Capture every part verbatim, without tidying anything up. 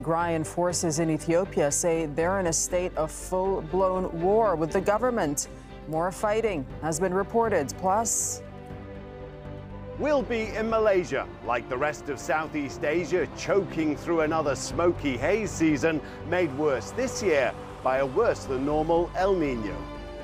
Tigrayan forces in Ethiopia say they're in a state of full-blown war with the government. More fighting has been reported. Plus, we'll be in Malaysia, like the rest of Southeast Asia, choking through another smoky haze season, made worse this year by a worse-than-normal El Nino.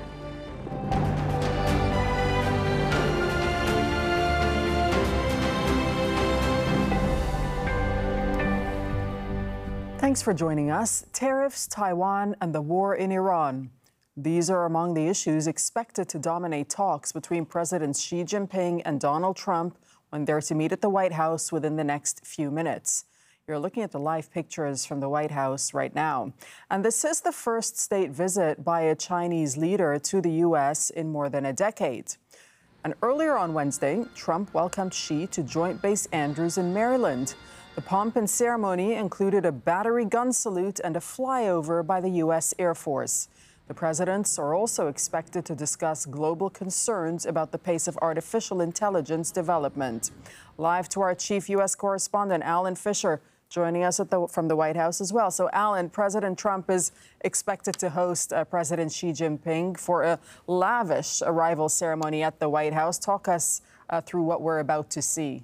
Thanks for joining us. Tariffs, Taiwan, and the war in Iran. These are among the issues expected to dominate talks between Presidents Xi Jinping and Donald Trump when they're to meet at the White House within the next few minutes. You're looking at the live pictures from the White House right now. And this is the first state visit by a Chinese leader to the U S in more than a decade. And earlier on Wednesday, Trump welcomed Xi to Joint Base Andrews in Maryland. The pomp and ceremony included a battery gun salute and a flyover by the U S Air Force. The presidents are also expected to discuss global concerns about the pace of artificial intelligence development. Live to our chief U S correspondent, Alan Fisher, joining us at the, from the White House as well. So, Alan, President Trump is expected to host uh, President Xi Jinping for a lavish arrival ceremony at the White House. Talk us uh, through what we're about to see.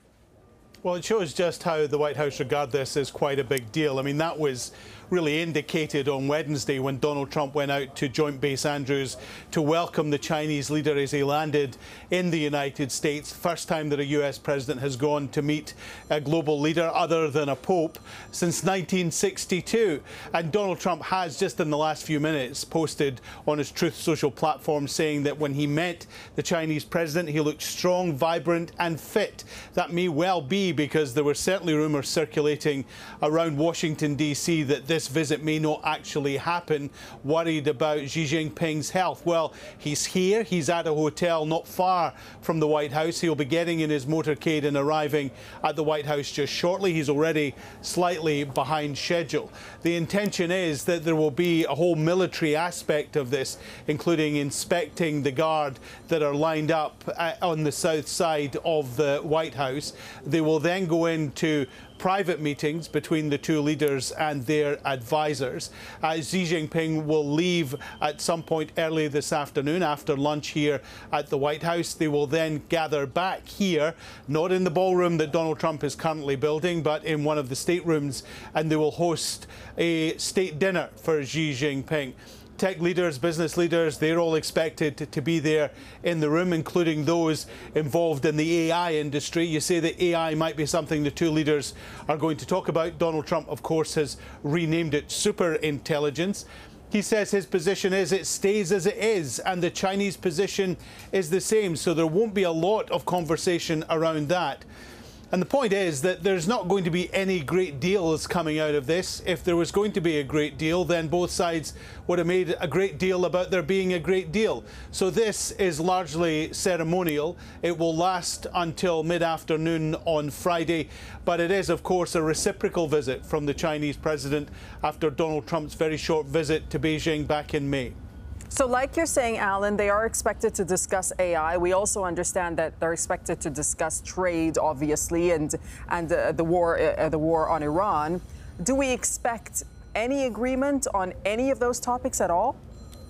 Well, it shows just how the White House regard this as quite a big deal. I mean, that was really indicated on Wednesday when Donald Trump went out to Joint Base Andrews to welcome the Chinese leader as he landed in the United States. First time that a U S president has gone to meet a global leader other than a pope since nineteen sixty-two. And Donald Trump has, just in the last few minutes, posted on his Truth Social platform saying that when he met the Chinese president, he looked strong, vibrant and fit. That may well be because there were certainly rumours circulating around Washington, D C that this This visit may not actually happen, worried about Xi Jinping's health. Well, he's here. He's at a hotel not far from the White House. He'll be getting in his motorcade and arriving at the White House just shortly. He's already slightly behind schedule. The intention is that there will be a whole military aspect of this, including inspecting the guard that are lined up on the south side of the White House. They will then go into private meetings between the two leaders and their advisors. Uh, Xi Jinping will leave at some point early this afternoon after lunch here at the White House. They will then gather back here, not in the ballroom that Donald Trump is currently building, but in one of the staterooms, and they will host a state dinner for Xi Jinping. Tech leaders, business leaders, they're all expected to, to be there in the room, including those involved in the A I industry. You say that A I might be something the two leaders are going to talk about. Donald Trump, of course, has renamed it super intelligence. He says his position is it stays as it is, and the Chinese position is the same. So there won't be a lot of conversation around that. And the point is that there's not going to be any great deals coming out of this. If there was going to be a great deal, then both sides would have made a great deal about there being a great deal. So this is largely ceremonial. It will last until mid-afternoon on Friday. But it is, of course, a reciprocal visit from the Chinese president after Donald Trump's very short visit to Beijing back in May. So like you're saying, Alan, they are expected to discuss A I. We also understand that they're expected to discuss trade, obviously, and and uh, the war uh, the war on Iran. Do we expect any agreement on any of those topics at all?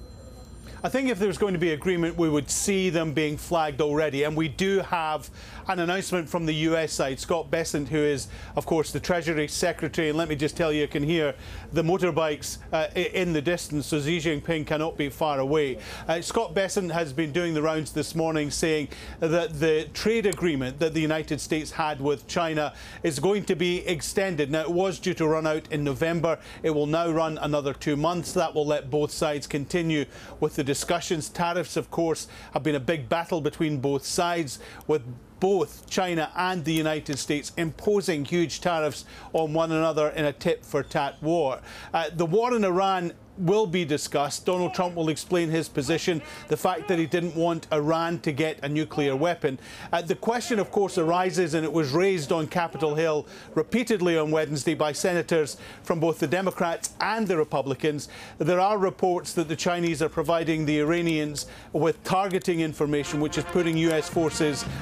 I think if there's going to be agreement, we would see them being flagged already. And we do have an announcement from the U S side. Scott Bessent, who is, of course, the Treasury Secretary. And let me just tell you, you can hear the motorbikes uh, in the distance, so Xi Jinping cannot be far away. Uh, Scott Bessent has been doing the rounds this morning saying that the trade agreement that the United States had with China is going to be extended. Now, it was due to run out in November. It will now run another two months. That will let both sides continue with the discussions. Tariffs, of course, have been a big battle between both sides, with both China and the United States imposing huge tariffs on one another in a tit-for-tat war. Uh, the war in Iran will be discussed. Donald Trump will explain his position, the fact that he didn't want Iran to get a nuclear weapon. Uh, the question, of course, arises, and it was raised on Capitol Hill repeatedly on Wednesday by senators from both the Democrats and the Republicans. There are reports that the Chinese are providing the Iranians with targeting information, which is putting U S forces at risk.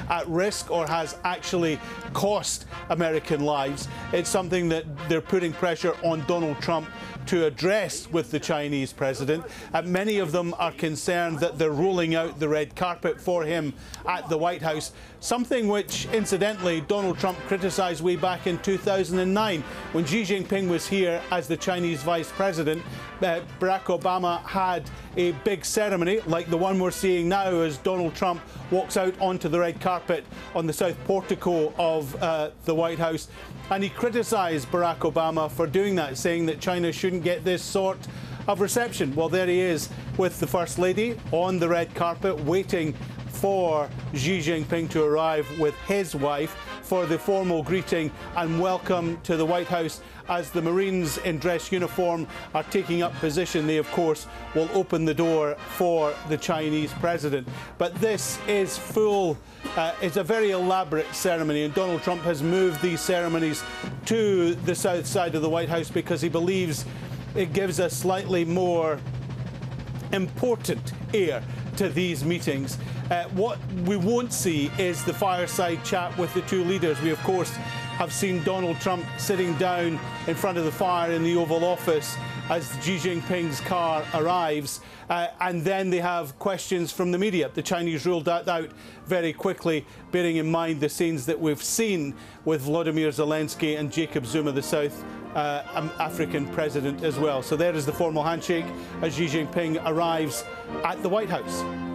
risk or has actually cost American lives. It's something that they're putting pressure on Donald Trump to address with the Chinese president. Uh, many of them are concerned that they're rolling out the red carpet for him at the White House, something which, incidentally, Donald Trump criticised way back in two thousand nine when Xi Jinping was here as the Chinese vice president. Uh, Barack Obama had a big ceremony like the one we're seeing now as Donald Trump walks out onto the red carpet on the south portico of uh, the White House. And he criticised Barack Obama for doing that, saying that China shouldn't get this sort of reception. Well, there he is with the First Lady on the red carpet, waiting for Xi Jinping to arrive with his wife for the formal greeting and welcome to the White House. As the Marines in dress uniform are taking up position, they, of course, will open the door for the Chinese president. But this is full, uh, it's a very elaborate ceremony, and Donald Trump has moved these ceremonies to the south side of the White House because he believes it gives a slightly more important air to these meetings. Uh, what we won't see is the fireside chat with the two leaders. We, of course, have seen Donald Trump sitting down in front of the fire in the Oval Office as Xi Jinping's car arrives. Uh, and then they have questions from the media. The Chinese ruled that out very quickly, bearing in mind the scenes that we've seen with Volodymyr Zelensky and Jacob Zuma, the South uh, African president, as well. So there is the formal handshake as Xi Jinping arrives at the White House.